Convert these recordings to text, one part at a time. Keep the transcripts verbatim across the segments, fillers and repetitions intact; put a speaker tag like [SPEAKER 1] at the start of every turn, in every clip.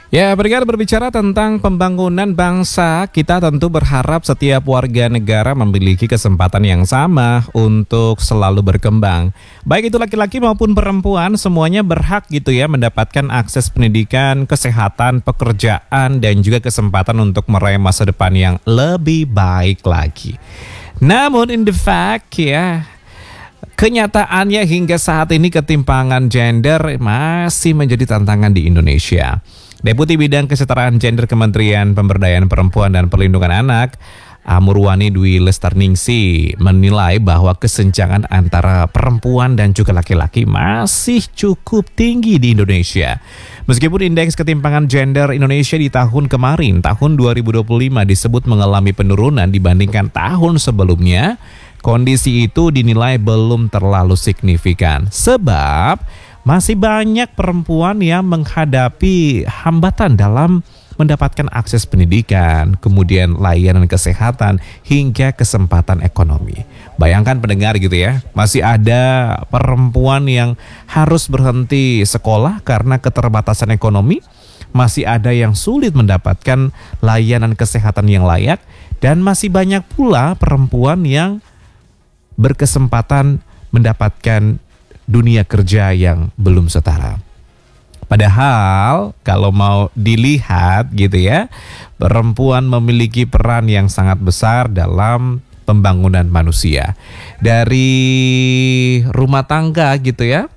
[SPEAKER 1] Ya, pendengar, berbicara tentang pembangunan bangsa, kita tentu berharap setiap warga negara memiliki kesempatan yang sama untuk selalu berkembang. Baik itu laki-laki maupun perempuan, semuanya berhak gitu ya mendapatkan akses pendidikan, kesehatan, pekerjaan, dan juga kesempatan untuk meraih masa depan yang lebih baik lagi. Namun in the fact ya, kenyataannya hingga saat ini ketimpangan gender masih menjadi tantangan di Indonesia. Deputi Bidang Kesetaraan Gender Kementerian Pemberdayaan Perempuan dan Perlindungan Anak, Amurwani Dwi Lestarningsi, menilai bahwa kesenjangan antara perempuan dan juga laki-laki masih cukup tinggi di Indonesia. Meskipun indeks ketimpangan gender Indonesia di tahun kemarin, tahun dua ribu dua puluh lima, disebut mengalami penurunan dibandingkan tahun sebelumnya, kondisi itu dinilai belum terlalu signifikan. Sebab masih banyak perempuan yang menghadapi hambatan dalam mendapatkan akses pendidikan, kemudian layanan kesehatan, hingga kesempatan ekonomi. Bayangkan pendengar gitu ya, masih ada perempuan yang harus berhenti sekolah karena keterbatasan ekonomi, masih ada yang sulit mendapatkan layanan kesehatan yang layak, dan masih banyak pula perempuan yang berkesempatan mendapatkan dunia kerja yang belum setara. Padahal kalau mau dilihat gitu ya, perempuan memiliki peran yang sangat besar dalam pembangunan manusia. Dari rumah tangga gitu ya.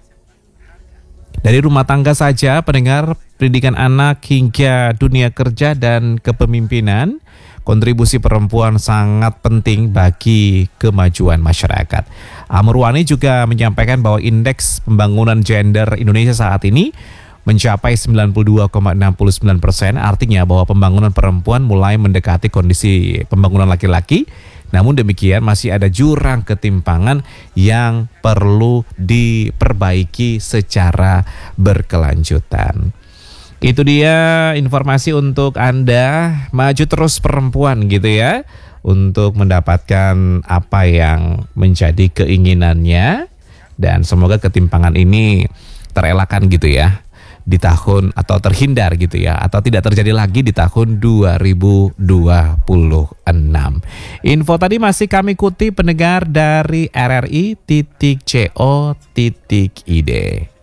[SPEAKER 1] Dari rumah tangga saja, pendengar, pendidikan anak hingga dunia kerja dan kepemimpinan, kontribusi perempuan sangat penting bagi kemajuan masyarakat. Amurwani juga menyampaikan bahwa indeks pembangunan gender Indonesia saat ini mencapai sembilan puluh dua koma enam sembilan persen, artinya bahwa pembangunan perempuan mulai mendekati kondisi pembangunan laki-laki. Namun demikian masih ada jurang ketimpangan yang perlu diperbaiki secara berkelanjutan. Itu dia informasi untuk Anda, maju terus perempuan gitu ya, untuk mendapatkan apa yang menjadi keinginannya, dan semoga ketimpangan ini terelakkan gitu ya di tahun, atau terhindar gitu ya, atau tidak terjadi lagi di tahun dua ribu dua puluh enam. Info tadi masih kami kutip pendengar dari R R I titik co titik id.